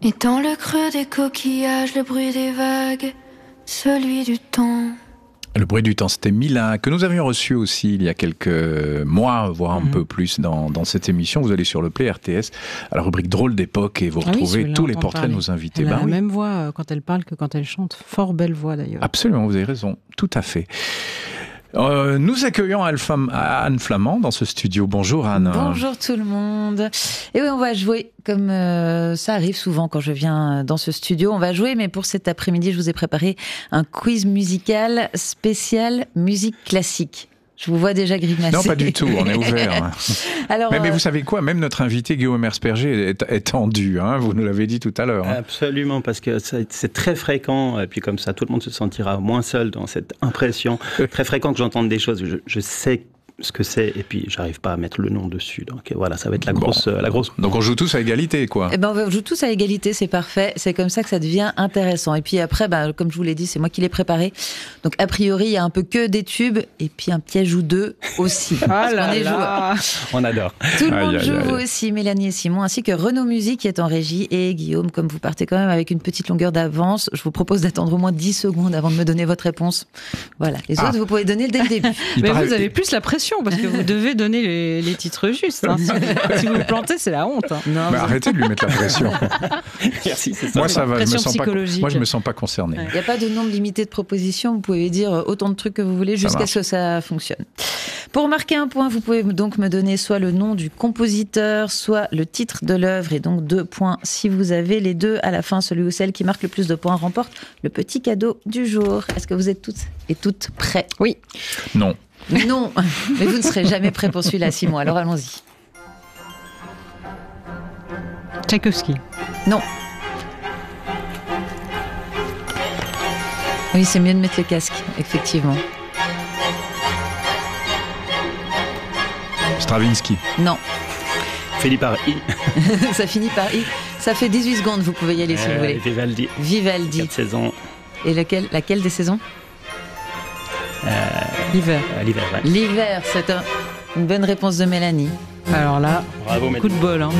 Et dans le creux des coquillages, le bruit des vagues, celui du temps. Le bruit du temps, c'était Mila, que nous avions reçu aussi il y a quelques mois, voire un peu plus dans cette émission. Vous allez sur le Play RTS, à la rubrique Drôle d'époque, et vous retrouvez tous les portraits de nos invités. Elle a la même voix quand elle parle que quand elle chante. Fort belle voix d'ailleurs. Absolument, vous avez raison, tout à fait. Nous accueillons Anne Flamand dans ce studio. Bonjour Anne. Bonjour tout le monde. Et oui, on va jouer comme ça arrive souvent quand je viens dans ce studio. On va jouer, mais pour cet après-midi, je vous ai préparé un quiz musical spécial musique classique. Je vous vois déjà grimacer. Non, pas du tout, on est ouvert. Alors, mais vous savez quoi, même notre invité Guillaume Mersperger est tendu, hein, vous nous l'avez dit tout à l'heure. Hein. Absolument, parce que c'est très fréquent, et puis comme ça, tout le monde se sentira moins seul dans cette impression. Très fréquent que j'entende des choses, je sais ce que c'est, et puis j'arrive pas à mettre le nom dessus. Donc voilà, ça va être la grosse. Donc on joue tous à égalité, quoi. Eh ben on joue tous à égalité, c'est parfait. C'est comme ça que ça devient intéressant. Et puis après, comme je vous l'ai dit, c'est moi qui l'ai préparé. Donc a priori, il y a un peu que des tubes, et puis un piège ou deux aussi. Ah là on est là. On adore. Tout le monde joue, vous aussi, Mélanie et Simon, ainsi que Renaud Musique qui est en régie, et Guillaume, comme vous partez quand même avec une petite longueur d'avance, je vous propose d'attendre au moins 10 secondes avant de me donner votre réponse. Voilà. Les autres, vous pouvez donner dès le début. Mais vous avez plus la pression, parce que vous devez donner les titres justes. Hein. Si vous le plantez, c'est la honte. Hein. Non, mais arrêtez de lui mettre la pression. Merci, c'est ça. Moi, ça va. Je me sens pas concerné. Il n'y a pas de nombre limité de propositions. Vous pouvez dire autant de trucs que vous voulez jusqu'à ce que ça fonctionne. Pour marquer un point, vous pouvez donc me donner soit le nom du compositeur, soit le titre de l'œuvre, et donc 2 points. Si vous avez les deux à la fin, celui ou celle qui marque le plus de points remporte le petit cadeau du jour. Est-ce que vous êtes toutes et toutes prêts ? Oui. Non. Non, mais vous ne serez jamais prêt pour celui-là, Simon. Alors allons-y. Tchaïkovski. Non. Oui, c'est mieux de mettre le casque, effectivement. Stravinsky. Non. Finit par I. Ça finit par I. Ça fait 18 secondes, vous pouvez y aller si vous voulez. Vivaldi. Vivaldi. 4 saisons. Et laquelle des saisons ? L'hiver. L'hiver, ouais. L'hiver, c'est une bonne réponse de Mélanie. Alors là, bravo, coup de bol. Hein.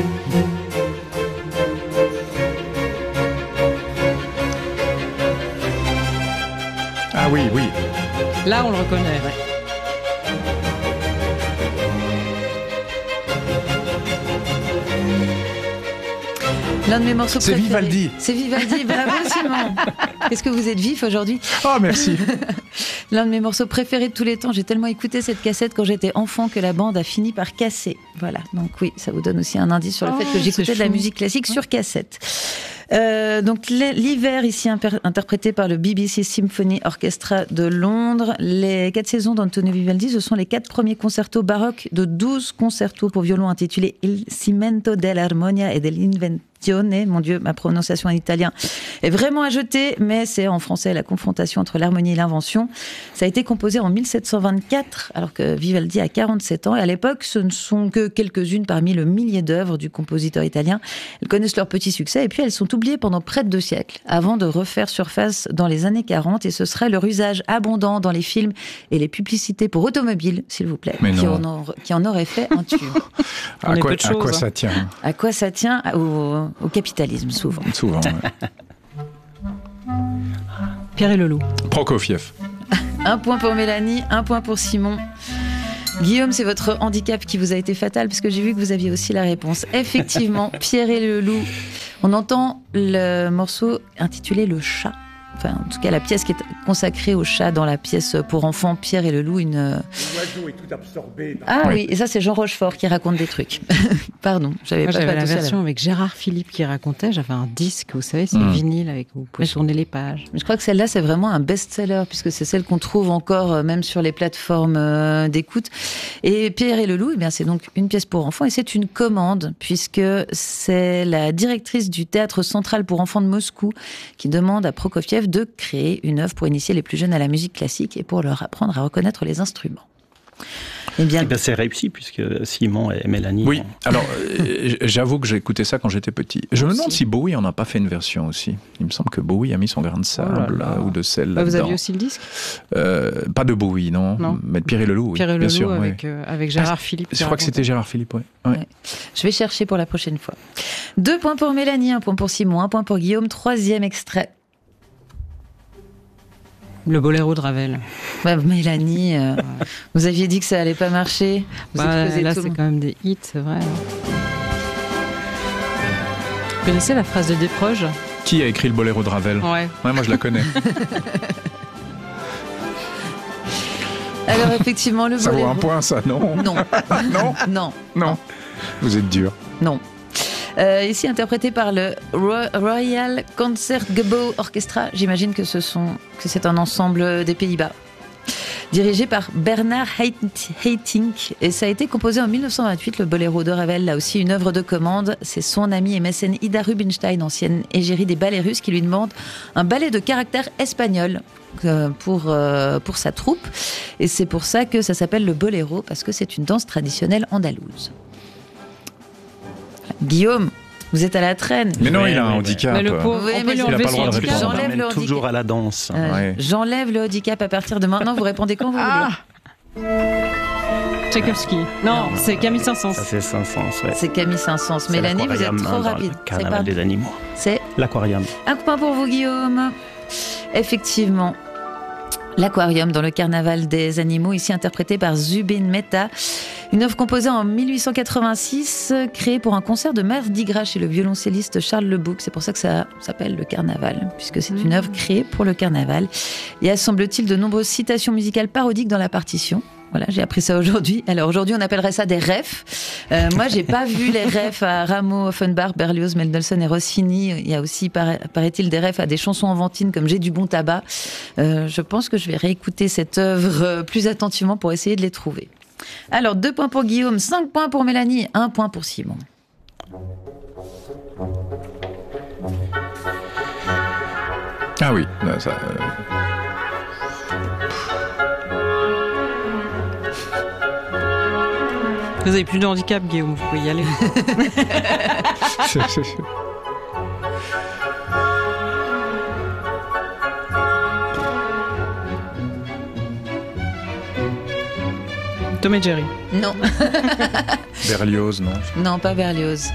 Ah oui, oui. Là, on le reconnaît. Ouais. L'un de mes morceaux préférés. C'est Vivaldi. C'est Vivaldi, bravo Simon. Est-ce que vous êtes vif aujourd'hui ? Oh, merci. L'un de mes morceaux préférés de tous les temps. J'ai tellement écouté cette cassette quand j'étais enfant que la bande a fini par casser. Voilà, donc oui, ça vous donne aussi un indice sur le fait que j'écoutais de la musique classique sur cassette. Donc l'hiver ici interprété par le BBC Symphony Orchestra de Londres. Les 4 saisons d'Antonio Vivaldi, ce sont les 4 premiers concertos baroques de 12 concertos pour violon intitulés Il cimento dell'armonia e dell'invenzione. Mon Dieu, ma prononciation en italien est vraiment à jeter, mais c'est en français la confrontation entre l'harmonie et l'invention. Ça a été composé en 1724, alors que Vivaldi a 47 ans. Et à l'époque, ce ne sont que quelques-unes parmi le millier d'œuvres du compositeur italien. Elles connaissent leur petit succès et puis elles sont oubliées pendant près de 2 siècles, avant de refaire surface dans les années 40. Et ce serait leur usage abondant dans les films et les publicités pour automobiles, s'il vous plaît, qui en aurait fait un tube. À quoi ça tient ? À quoi ça tient ? Au capitalisme, souvent. Souvent, ouais. Pierre et le loup. Prokofiev. 1 point pour Mélanie, 1 point pour Simon. Guillaume, c'est votre handicap qui vous a été fatal, parce que j'ai vu que vous aviez aussi la réponse. Effectivement, Pierre et le loup. On entend le morceau intitulé Le Chat. Enfin, en tout cas, la pièce qui est consacrée au chat dans la pièce pour enfants, Pierre et le loup, L'oiseau est tout absorbé. Ah oui, et ça, c'est Jean Rochefort qui raconte des trucs. Pardon, j'avais la version avec Gérard Philippe qui racontait. J'avais un disque, vous savez, c'est vinyle avec vous pouvez tourner les pages. Mais je crois que celle-là, c'est vraiment un best-seller, puisque c'est celle qu'on trouve encore même sur les plateformes d'écoute. Et Pierre et le loup, eh bien, c'est donc une pièce pour enfants, et c'est une commande, puisque c'est la directrice du Théâtre Central pour enfants de Moscou qui demande à Prokofiev de créer une œuvre pour initier les plus jeunes à la musique classique et pour leur apprendre à reconnaître les instruments. Eh bien, c'est réussi, puisque Simon et Mélanie... Oui, alors j'avoue que j'ai écouté ça quand j'étais petit. Je me demande si Bowie en a pas fait une version aussi. Il me semble que Bowie a mis son grain de sable ou de sel là-dedans. Vous aviez aussi le disque Pas de Bowie, non. Mais de Pierre et Leloup, oui. Pierre et bien Leloup sûr, avec Gérard Philippe. Je crois que c'était Gérard Philippe, oui. Ouais. Je vais chercher pour la prochaine fois. 2 points pour Mélanie, 1 point pour Simon, 1 point pour Guillaume. 3e extrait. Le boléro de Ravel. Mélanie, vous aviez dit que ça allait pas marcher. Là, c'est quand même des hits, c'est vrai. Vous connaissez la phrase de Desproges ? Qui a écrit le boléro de Ravel ? Ouais, moi je la connais. Alors effectivement, le ça boléro... vaut un point, ça, non ? Non. Non. Non. Vous êtes dur. Non. Ici interprété par le Royal Concertgebouw Orchestra. J'imagine que c'est un ensemble des Pays-Bas. Dirigé par Bernard Haitink. Et ça a été composé en 1928, le boléro de Ravel, là aussi une œuvre de commande. C'est son amie et mécène Ida Rubinstein, ancienne égérie des ballets russes, qui lui demande un ballet de caractère espagnol pour sa troupe. Et c'est pour ça que ça s'appelle le boléro, parce que c'est une danse traditionnelle andalouse. Guillaume, vous êtes à la traîne. Mais non, il a un handicap. Mais le pauvre, on peut lui enlever son handicap. J'enlève le handicap. Toujours à la danse. J'enlève le handicap à partir de maintenant. Vous répondez quand vous voulez. Tchaïkovski. Non, c'est Camille Saint-Saëns. Ça, c'est Saint-Saëns, ouais. C'est Camille Saint-Saëns. Mélanie, vous êtes trop rapide. Carnaval des animaux. C'est l'Aquarium. 1 point pour vous, Guillaume. Effectivement. L'Aquarium dans le Carnaval des animaux, ici interprété par Zubin Mehta. Une œuvre composée en 1886, créée pour un concert de Mardi Gras chez le violoncelliste Charles Lebouc. C'est pour ça que ça s'appelle le Carnaval, puisque c'est une œuvre créée pour le Carnaval. Il y a, semble-t-il, de nombreuses citations musicales parodiques dans la partition. Voilà, j'ai appris ça aujourd'hui. Alors aujourd'hui, on appellerait ça des refs. Moi, j'ai pas vu les refs à Rameau, Offenbach, Berlioz, Mendelssohn et Rossini. Il y a aussi, paraît-il, des refs à des chansons enfantines comme J'ai du bon tabac. Je pense que je vais réécouter cette œuvre plus attentivement pour essayer de les trouver. Alors, 2 points pour Guillaume, 5 points pour Mélanie, 1 point pour Simon. Ah oui, ça... Vous avez plus de handicap, Guillaume, vous pouvez y aller. Tom et Jerry. Non. Berlioz, non. Non, pas Berlioz.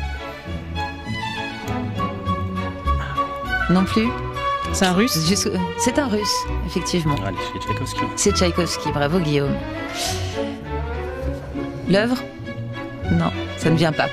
Non plus. C'est un russe ? C'est un russe, effectivement. Allez, c'est Tchaïkovski. C'est Tchaïkovski, bravo Guillaume. L'œuvre ? Non, ça ne vient pas.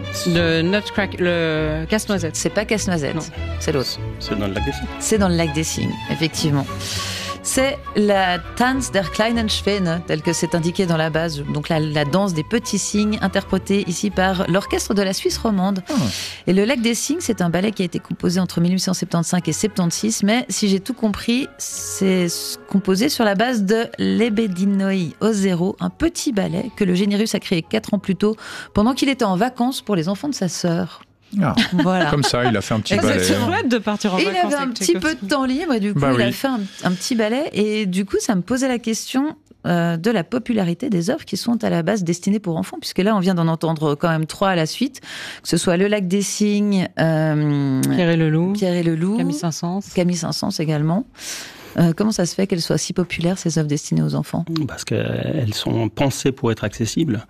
Le Casse-Noisette. C'est pas Casse-Noisette, c'est l'autre. C'est dans le lac des Cygnes. C'est dans le lac des Cygnes, effectivement. C'est la Tanz der kleinen Schwäne, telle que c'est indiqué dans la base, donc la danse des petits cygnes, interprétée ici par l'orchestre de la Suisse romande. Et le lac des Cygnes, c'est un ballet qui a été composé entre 1875 et 76, mais si j'ai tout compris, c'est composé sur la base de Lebedinoi au zéro, un petit ballet que le génie russe a créé 4 ans plus tôt, pendant qu'il était en vacances pour les enfants de sa sœur. Ah, voilà. Comme ça, il a fait un petit ballet. C'est chouette de partir en vacances. Il avait un petit peu de temps libre et du coup, il a fait un petit ballet. Et du coup, ça me posait la question de la popularité des œuvres qui sont à la base destinées pour enfants, puisque là, on vient d'en entendre quand même 3 à la suite, que ce soit Le Lac des Cygnes, Pierre et Leloup, Camille Saint-Saëns également. Comment ça se fait qu'elles soient si populaires, ces œuvres destinées aux enfants ? Parce qu'elles sont pensées pour être accessibles.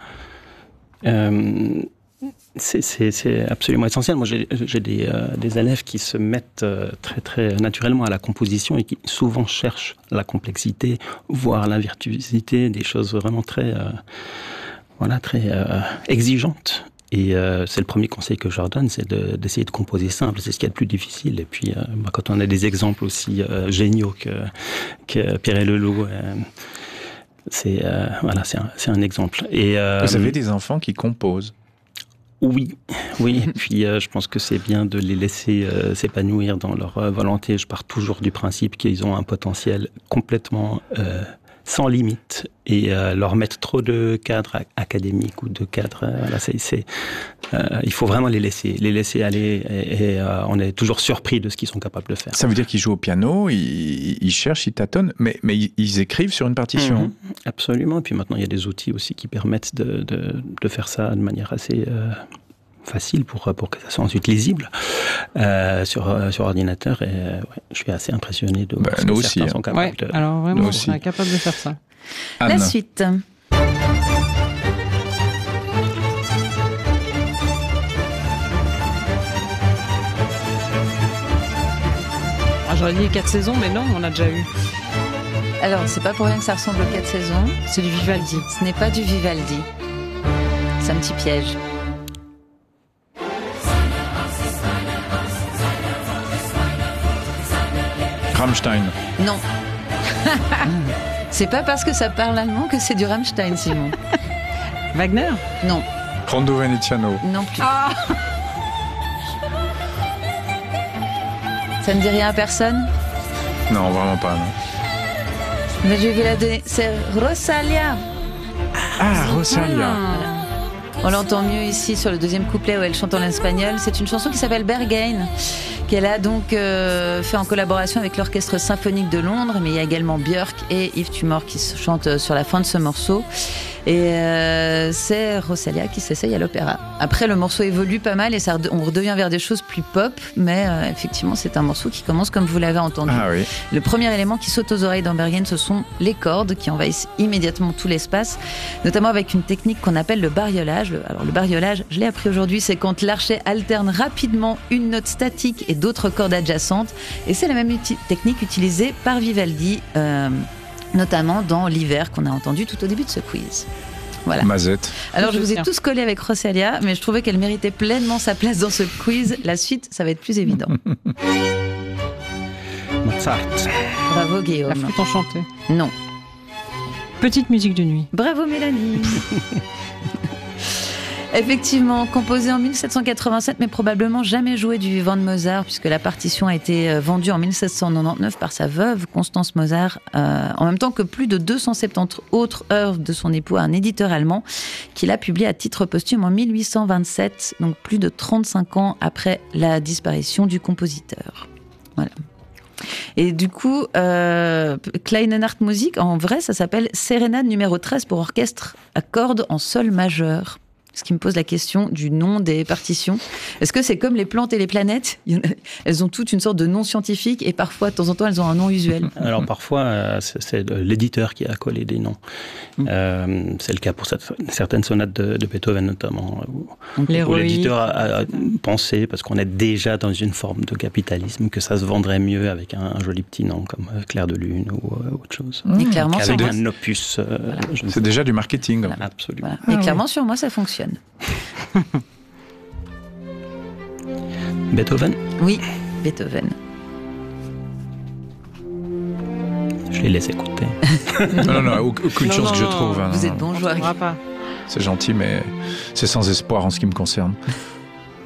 C'est absolument essentiel. Moi, j'ai des élèves qui se mettent très, très naturellement à la composition et qui souvent cherchent la complexité, voire la virtuosité, des choses vraiment très, très exigeantes. Et c'est le premier conseil que je leur donne, c'est d'essayer de composer simple. C'est ce qu'il y a de plus difficile. Et puis, quand on a des exemples aussi géniaux que Pierre et Leloup, c'est un exemple. Et, vous avez des enfants qui composent? Oui. Et puis je pense que c'est bien de les laisser s'épanouir dans leur volonté. Je pars toujours du principe qu'ils ont un potentiel complètement sans limite et leur mettre trop de cadres académiques ou de cadres. Il faut vraiment les laisser aller et on est toujours surpris de ce qu'ils sont capables de faire. Ça veut dire qu'ils jouent au piano, ils cherchent, ils tâtonnent, mais ils écrivent sur une partition. Absolument. Et puis maintenant, il y a des outils aussi qui permettent de faire ça de manière assez facile pour que ça soit ensuite lisible sur ordinateur. Et je suis assez impressionné de voir ce que certains sont capables de... Alors vraiment, on est capable de faire ça. Anne. La suite. J'aurais dit 4 saisons, mais non, on a déjà eu. Alors, c'est pas pour rien que ça ressemble aux 4 saisons. C'est du Vivaldi. Ce n'est pas du Vivaldi. C'est un petit piège. Rammstein. Non. C'est pas parce que ça parle allemand que c'est du Rammstein, Simon. Wagner? Non. Rondo Veneziano. Non plus. Ça ne dit rien à personne? Non, vraiment pas, non. Mais je vais la donner. C'est Rosalia. Ah, Rosalia. On l'entend mieux ici sur le deuxième couplet où elle chante en espagnol. C'est une chanson qui s'appelle Berghain, qu'elle a donc fait en collaboration avec l'Orchestre Symphonique de Londres, mais il y a également Björk et Yves Tumor qui chantent sur la fin de ce morceau. Et c'est Rosalia qui s'essaye à l'opéra. Après, le morceau évolue pas mal et on redevient vers des choses plus pop, mais effectivement, c'est un morceau qui commence comme vous l'avez entendu. Ah oui. Le premier élément qui saute aux oreilles dans Berghain, ce sont les cordes qui envahissent immédiatement tout l'espace, notamment avec une technique qu'on appelle le bariolage. Alors le bariolage, je l'ai appris aujourd'hui, c'est quand l'archet alterne rapidement une note statique et d'autres cordes adjacentes, et c'est la même technique utilisée par Vivaldi, notamment dans l'hiver qu'on a entendu tout au début de ce quiz. Voilà. Mazette. Alors je vous ai tous collés avec Rosalia, mais je trouvais qu'elle méritait pleinement sa place dans ce quiz. La suite, ça va être plus évident. Mozart. Bravo La Guillaume. flûte enchantée. Non. Petite musique de nuit. Bravo Mélanie. Effectivement, composé en 1787, mais probablement jamais joué du vivant de Mozart, puisque la partition a été vendue en 1799 par sa veuve, Constance Mozart, en même temps que plus de 270 autres œuvres de son époux à un éditeur allemand, qu'il a publié à titre posthume en 1827, donc plus de 35 ans après la disparition du compositeur. Voilà. Et du coup, Kleine Nachtmusik, en vrai, ça s'appelle Sérénade numéro 13 pour orchestre à cordes en sol majeur. Ce qui me pose la question du nom des partitions. Est-ce que c'est comme les plantes et les planètes ? Elles ont toutes une sorte de nom scientifique et parfois, de temps en temps, elles ont un nom usuel. Alors parfois, c'est l'éditeur qui a collé des noms. C'est le cas pour certaines sonates de Beethoven notamment, où l'éditeur a pensé, parce qu'on est déjà dans une forme de capitalisme, que ça se vendrait mieux avec un joli petit nom comme Clair de Lune ou autre chose. Et clairement, avec un opus. Voilà. C'est déjà du marketing. Voilà. Absolument. Voilà. Et clairement, sur moi, ça fonctionne. Beethoven ? Oui, Beethoven. Je les laisse écouter. Non, aucune chance que je trouve. Vous êtes bon joueur. Pas. C'est gentil, mais c'est sans espoir en ce qui me concerne.